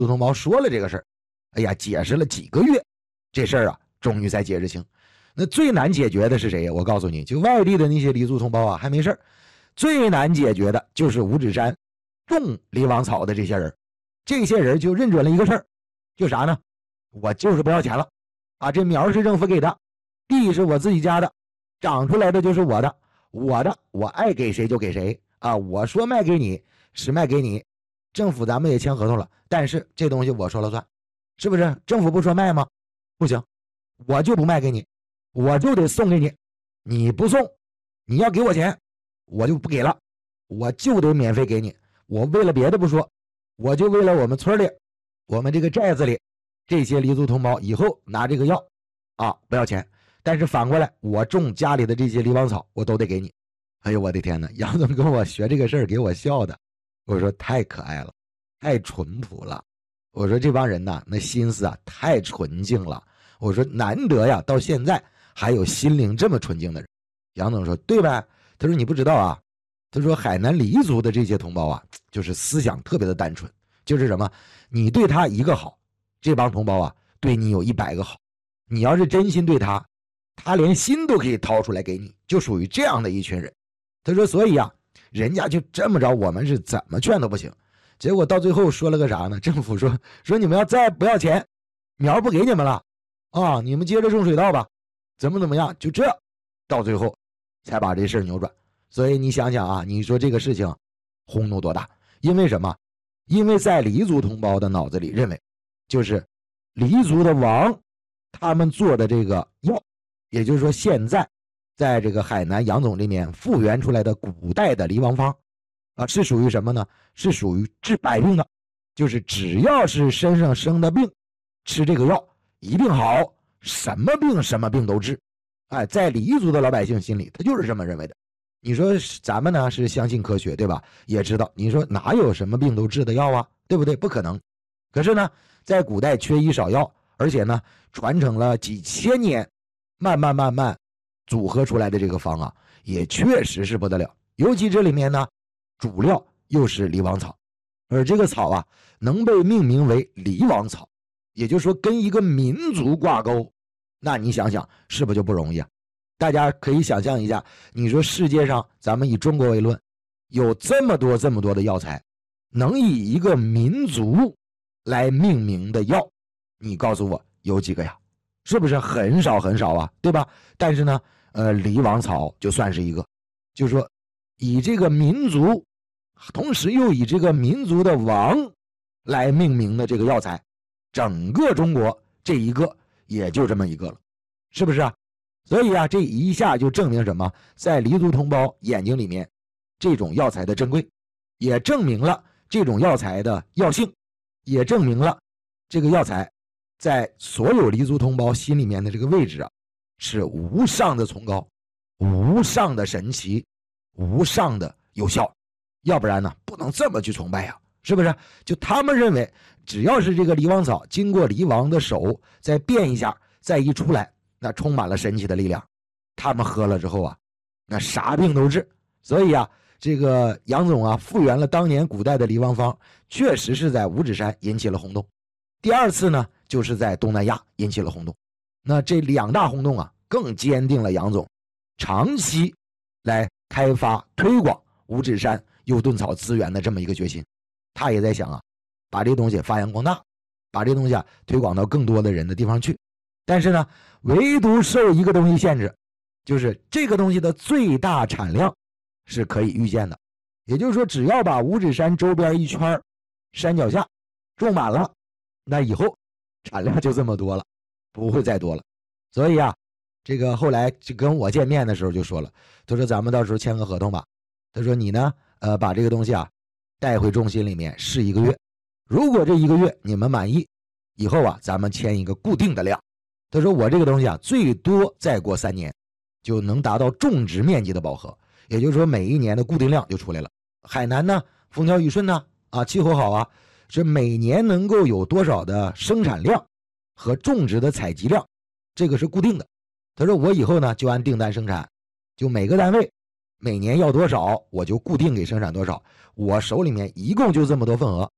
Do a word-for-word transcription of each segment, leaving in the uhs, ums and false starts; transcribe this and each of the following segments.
族同胞说了这个事儿，哎呀，解释了几个月，这事儿啊，终于才解释清。那最难解决的是谁呀？我告诉你，就外地的那些黎族同胞啊，还没事儿，最难解决的就是五指山种梨王草的这些人。这些人就认准了一个事儿，就啥呢？我就是不要钱了啊！这苗是政府给的，地是我自己家的，长出来的就是我的，我的我爱给谁就给谁啊！我说卖给你是卖给你，政府咱们也签合同了，但是这东西我说了算，是不是？政府不说卖吗？不行，我就不卖给你，我就得送给你，你不送，你要给我钱，我就不给了，我就得免费给你。我为了别的不说，我就为了我们村里，我们这个寨子里这些黎族同胞以后拿这个药啊不要钱，但是反过来我种家里的这些梨王草我都得给你。哎呦我的天哪，杨总跟我学这个事儿给我笑的，我说太可爱了，太淳朴了，我说这帮人呐，那心思啊太纯净了，我说难得呀，到现在还有心灵这么纯净的人。杨总说对呗，他说你不知道啊，他说海南黎族的这些同胞啊，就是思想特别的单纯，就是什么，你对他一个好，这帮同胞啊对你有一百个好，你要是真心对他，他连心都可以掏出来给你，就属于这样的一群人。他说所以啊，人家就这么着，我们是怎么劝都不行。结果到最后说了个啥呢？政府说说你们要再不要钱，苗不给你们了啊，你们接着种水稻吧，怎么怎么样，就这到最后才把这事扭转。所以你想想啊，你说这个事情轰动多大？因为什么？因为在黎族同胞的脑子里认为，就是黎族的王他们做的这个药，也就是说现在在这个海南杨总这边复原出来的古代的梨王方啊，是属于什么呢？是属于治百病的，就是只要是身上生的病，吃这个药一定好，什么病什么病都治。哎，在黎族的老百姓心里，他就是这么认为的。你说咱们呢是相信科学，对吧？也知道，你说哪有什么病都治的药啊，对不对？不可能。可是呢，在古代缺医少药，而且呢传承了几千年，慢慢慢慢组合出来的这个方啊，也确实是不得了。尤其这里面呢，主料又是梨王草，而这个草啊能被命名为梨王草，也就是说跟一个民族挂钩，那你想想是不是就不容易啊？大家可以想象一下，你说世界上咱们以中国为论，有这么多这么多的药材，能以一个民族来命名的药，你告诉我有几个呀？是不是很少很少啊，对吧？但是呢呃，梨王草就算是一个，就是说以这个民族，同时又以这个民族的王来命名的这个药材，整个中国这一个也就这么一个了，是不是啊？所以啊，这一下就证明什么？在黎族同胞眼睛里面，这种药材的珍贵，也证明了这种药材的药性，也证明了这个药材在所有黎族同胞心里面的这个位置啊，是无上的崇高，无上的神奇，无上的有效。要不然呢，不能这么去崇拜呀，是不是？就他们认为，只要是这个梨王草经过梨王的手再变一下，再一出来，那充满了神奇的力量，他们喝了之后啊，那啥病都治。所以啊，这个杨总啊复原了当年古代的梨王方，确实是在五指山引起了轰动。第二次呢，就是在东南亚引起了轰动。那这两大轰动啊，更坚定了杨总长期来开发推广五指山优盾草资源的这么一个决心。他也在想啊，把这东西发扬光大，把这东西啊推广到更多的人的地方去。但是呢，唯独受一个东西限制，就是这个东西的最大产量是可以预见的。也就是说，只要把五指山周边一圈山脚下种满了，那以后产量就这么多了，不会再多了。所以啊，这个后来就跟我见面的时候就说了，他说咱们到时候签个合同吧。他说你呢，呃，把这个东西啊带回中心里面试一个月，如果这一个月你们满意，以后啊咱们签一个固定的量。他说我这个东西啊，最多再过三年就能达到种植面积的饱和，也就是说每一年的固定量就出来了。海南呢风调雨顺呢啊，气候好啊，是每年能够有多少的生产量和种植的采集量，这个是固定的。他说我以后呢就按订单生产，就每个单位每年要多少我就固定给生产多少，我手里面一共就这么多份额，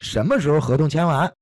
什么时候合同签完，